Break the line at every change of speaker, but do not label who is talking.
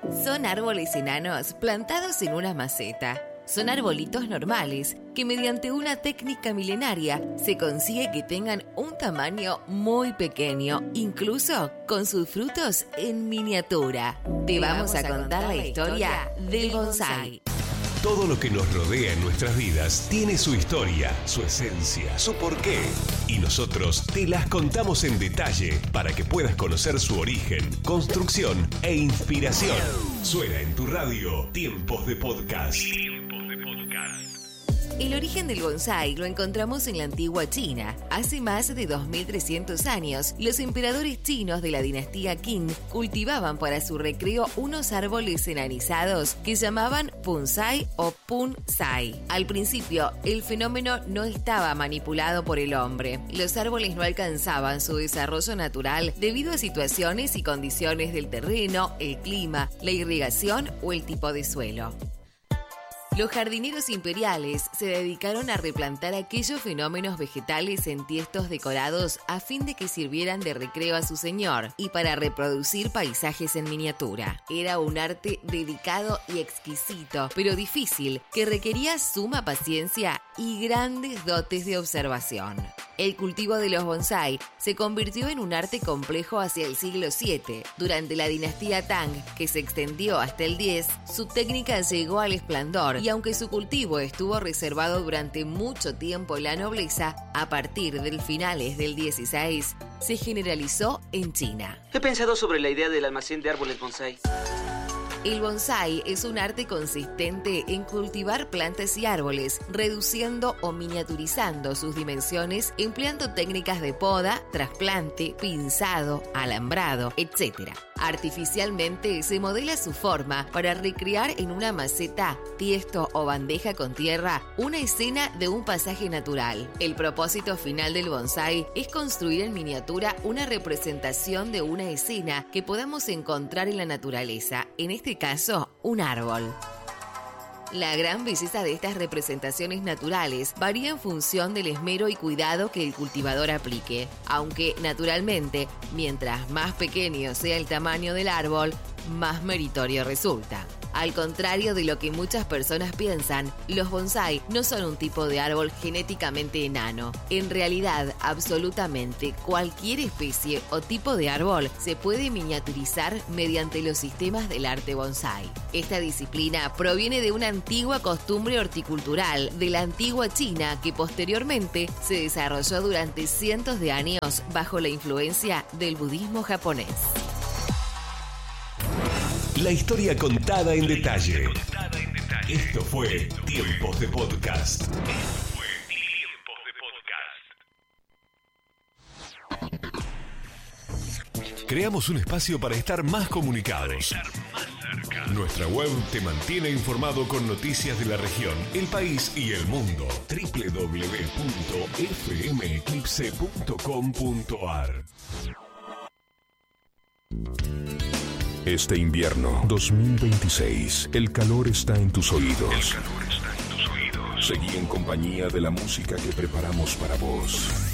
Son árboles enanos plantados en una maceta. Son arbolitos normales que mediante una técnica milenaria se consigue que tengan un tamaño muy pequeño, incluso con sus frutos en miniatura. Te vamos a contar la historia del bonsái.
Todo lo que nos rodea en nuestras vidas tiene su historia, su esencia, su porqué. Y nosotros te las contamos en detalle para que puedas conocer su origen, construcción e inspiración. Suena en tu radio Tiempos de Podcast.
El origen del bonsái lo encontramos en la antigua China. Hace más de 2300 años, los emperadores chinos de la dinastía Qing cultivaban para su recreo unos árboles enanizados que llamaban bonsái o punsái. Al principio, el fenómeno no estaba manipulado por el hombre. Los árboles no alcanzaban su desarrollo natural debido a situaciones y condiciones del terreno, el clima, la irrigación o el tipo de suelo. Los jardineros imperiales se dedicaron a replantar aquellos fenómenos vegetales en tiestos decorados a fin de que sirvieran de recreo a su señor y para reproducir paisajes en miniatura. Era un arte dedicado y exquisito, pero difícil, que requería suma paciencia y grandes dotes de observación. El cultivo de los bonsái se convirtió en un arte complejo hacia el siglo VII. Durante la dinastía Tang, que se extendió hasta el X, su técnica llegó al esplendor y aunque su cultivo estuvo reservado durante mucho tiempo en la nobleza, a partir del finales del XVI se generalizó en China.
He pensado sobre la idea del almacén de árboles bonsái.
El bonsái es un arte consistente en cultivar plantas y árboles, reduciendo o miniaturizando sus dimensiones, empleando técnicas de poda, trasplante, pinzado, alambrado, etc. Artificialmente se modela su forma para recrear en una maceta, tiesto o bandeja con tierra una escena de un pasaje natural. El propósito final del bonsái es construir en miniatura una representación de una escena que podamos encontrar en la naturaleza, en este caso, un árbol. La gran belleza de estas representaciones naturales varía en función del esmero y cuidado que el cultivador aplique, aunque, naturalmente, mientras más pequeño sea el tamaño del árbol, más meritorio resulta. Al contrario de lo que muchas personas piensan, los bonsái no son un tipo de árbol genéticamente enano. En realidad, absolutamente cualquier especie o tipo de árbol se puede miniaturizar mediante los sistemas del arte bonsái. Esta disciplina proviene de una antigua costumbre horticultural de la antigua China que posteriormente se desarrolló durante cientos de años bajo la influencia del budismo japonés.
La historia contada en detalle. Esto fue Tiempos de Podcast. Creamos un espacio para estar más comunicados. Nuestra web te mantiene informado con noticias de la región, el país y el mundo. www.fmeclipse.com.ar.
Este invierno 2026, el calor está en tus oídos. Seguí en compañía de la música que preparamos para vos.